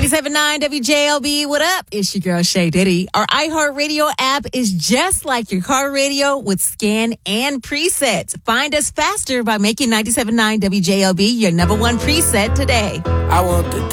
97.9 WJLB, what up? It's your girl, Shay Diddy. Our iHeartRadio app is just like your car radio with scan and presets. Find us faster by making 97.9 WJLB your number one preset today. I want the